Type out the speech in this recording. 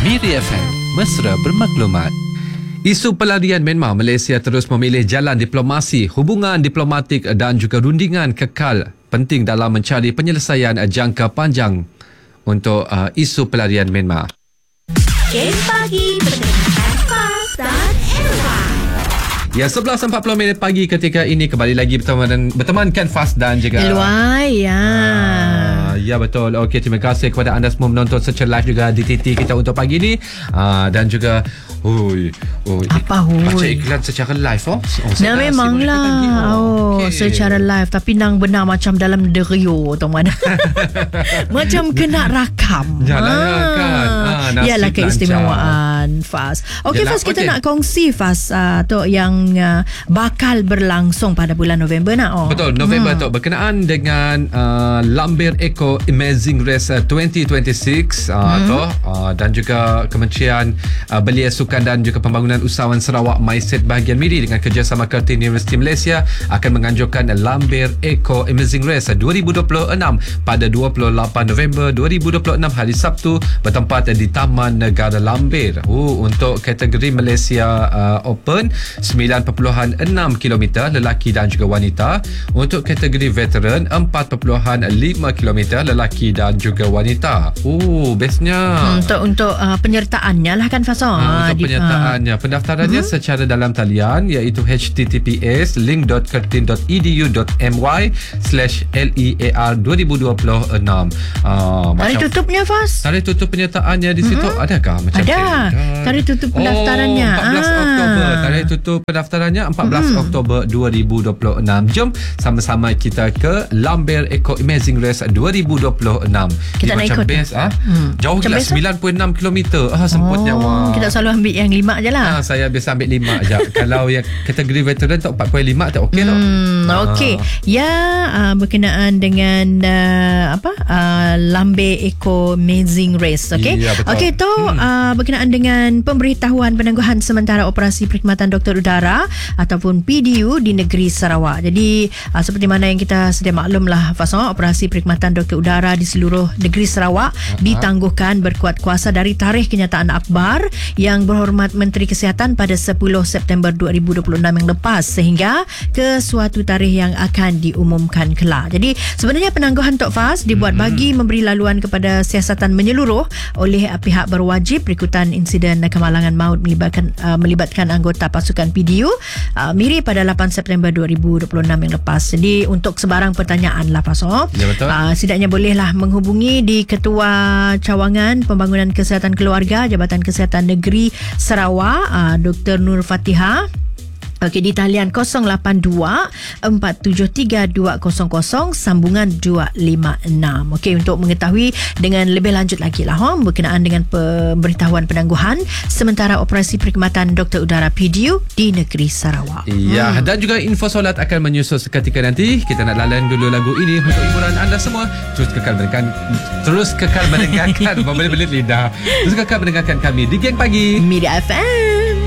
Miri FM, mesra bermaklumat. Isu pelarian Myanmar, Malaysia terus memilih jalan diplomasi, hubungan diplomatik dan juga rundingan kekal penting dalam mencari penyelesaian jangka panjang untuk isu pelarian Myanmar. Game pagi berdekat Fas dan Era. Ya, 11.40 pagi ketika ini kembali lagi bertemankan Fas dan juga Luai, ya. Ya, betul. Okey, terima kasih kepada anda semua menonton secara live juga di TT kita untuk pagi ni. Dan juga apa baca iklan secara live Nah, memanglah. Okay. Secara live, tapi nang benar macam dalam derio tu mana. Macam kena rakam. Kan. Yalah keistimewaan Fas. Okey Fas, kita nak kongsi Fas tu yang bakal berlangsung pada bulan November nak. Betul, November tu berkenaan dengan Lambir Eco Amazing Race 2026 dan juga Kementerian Belia Sukan dan juga Pembangunan Usahawan Sarawak MySet bahagian Miri dengan kerjasama Kartini Universiti Malaysia akan menganjurkan Lambir Eco Amazing Race 2026 pada 28 November 2026 hari Sabtu bertempat di Taman Negara Lambir. Untuk kategori Malaysia Open 9.6 km lelaki dan juga wanita. Untuk kategori veteran 4.5 km lelaki dan juga wanita. Bestnya. Untuk penyertaannya lah kan Fasa. Untuk penyertaannya, pendaftarannya secara dalam talian iaitu https://link.kertin.edu.my/LEAR 2026. Tarikh tutupnya Fas? Tarikh tutup penyertaannya di situ adakah macam ada tarikh tutup pendaftarannya 14 Oktober. Tarikh tutup pendaftarannya 14 Oktober 2026. Jom sama-sama kita ke Lambir Eco Amazing Race 2026. Kita nak macam ikut best jauh gila 9.6 km. Semputnya kita selalu ambil yang 5 je lah. Saya biasa ambil 5 je. Kalau yang kategori veteran tu 4.5 tu okey tak? Okey. Ya, berkenaan dengan Lambir Eco Amazing Race. Okey. Ya, okey tu berkenaan dengan pemberitahuan penangguhan sementara operasi perkhidmatan doktor udara ataupun PDU di negeri Sarawak. Jadi seperti mana yang kita sedia maklum lah Fasong, operasi perkhidmatan doktor udara di seluruh negeri Sarawak ditangguhkan berkuat kuasa dari tarikh kenyataan akhbar yang berhormat Menteri Kesihatan pada 10 September 2026 yang lepas sehingga ke suatu tarikh yang akan diumumkan kelak. Jadi sebenarnya penangguhan Tok Faz dibuat bagi memberi laluan kepada siasatan menyeluruh oleh pihak berwajib berikutan insiden kemalangan maut melibatkan anggota pasukan PDU Miri pada 8 September 2026 yang lepas. Jadi untuk sebarang pertanyaan lah Paso, ya, betul. Setidaknya bolehlah menghubungi di Ketua Cawangan Pembangunan Kesihatan Keluarga Jabatan Kesihatan Negeri Sarawak, Dr. Nur Fatihah. Okey, di talian 082-473-200 sambungan 256. Okey, untuk mengetahui dengan lebih lanjut lagi lah berkenaan dengan pemberitahuan penangguhan sementara operasi perkhidmatan doktor udara PDU di negeri Sarawak. Ya, dan juga info solat akan menyusul seketika nanti. Kita nak layan dulu lagu ini untuk hiburan anda semua. Terus kekal mendengarkan membelit lidah. Terus kekal mendengarkan kami di Geng Pagi Miri FM.